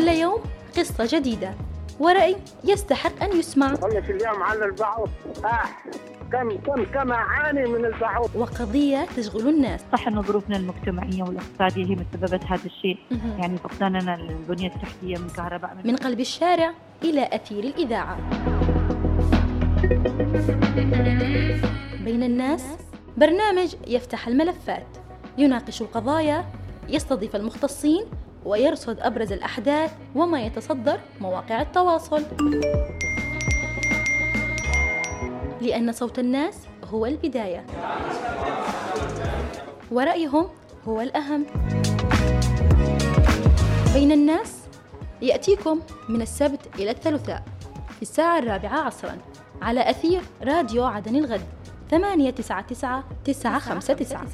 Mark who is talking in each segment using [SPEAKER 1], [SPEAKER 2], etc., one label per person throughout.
[SPEAKER 1] كل يوم قصة جديدة ورأي يستحق أن يسمع.
[SPEAKER 2] والله اليوم على البعوض كم أعاني من البعوض.
[SPEAKER 1] وقضية تشغل الناس.
[SPEAKER 3] صح أن ظروفنا المجتمعية والاقتصادية هي مسببت هذا الشيء، يعني فقداننا البنية التحتية من كهرباء
[SPEAKER 1] من قلب الشارع إلى أثير الإذاعة. بين الناس برنامج يفتح الملفات، يناقش القضايا، يستضيف المختصين، ويرصد أبرز الأحداث وما يتصدر مواقع التواصل، لأن صوت الناس هو البداية ورأيهم هو الأهم. بين الناس يأتيكم من السبت إلى الثلاثاء في الساعة 4 عصرا على أثير راديو عدن الغد 899 959.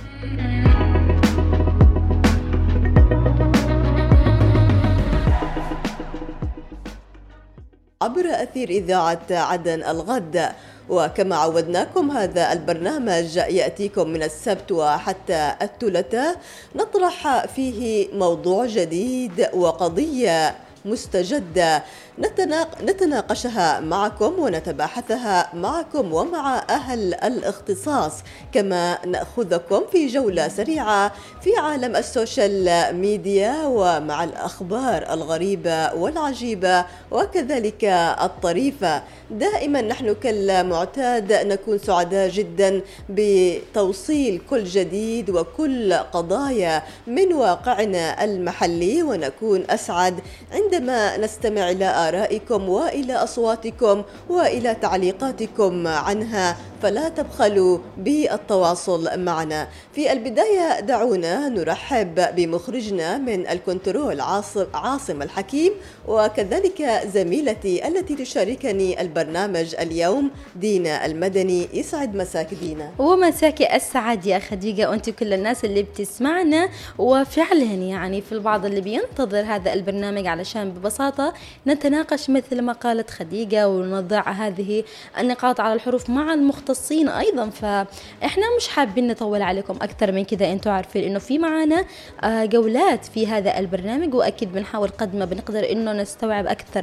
[SPEAKER 4] عبر أثير إذاعة عدن الغد. وكما عودناكم هذا البرنامج يأتيكم من السبت وحتى الثلاثاء، نطرح فيه موضوع جديد وقضية مستجدة نتناقشها معكم ونتباحثها معكم ومع أهل الاختصاص، كما نأخذكم في جولة سريعة في عالم السوشيال ميديا ومع الأخبار الغريبة والعجيبة وكذلك الطريفة. دائما نحن كالمعتاد نكون سعداء جدا بتوصيل كل جديد وكل قضايا من واقعنا المحلي، ونكون أسعد عندما نستمع إلى آرائكم وإلى أصواتكم وإلى تعليقاتكم عنها، فلا تبخلوا بالتواصل معنا. في البداية دعونا نرحب بمخرجنا من الكنترول عاصم الحكيم، وكذلك زميلتي التي تشاركني البرنامج اليوم دينا المدني. يسعد مساك دينا.
[SPEAKER 1] ومساك أسعد يا خديجة وأنت كل الناس اللي بتسمعنا. وفعلا يعني في البعض اللي بينتظر هذا البرنامج علشان ببساطة نتناقش مثل ما قالت خديجة ونضع هذه النقاط على الحروف مع المختصين أيضا. فإحنا مش حابين نطول عليكم أكثر من كذا، أنتوا عارفين إنه في معنا جولات في هذا البرنامج، وأكيد بنحاول قد ما بنقدر إنه نستوعب أكثر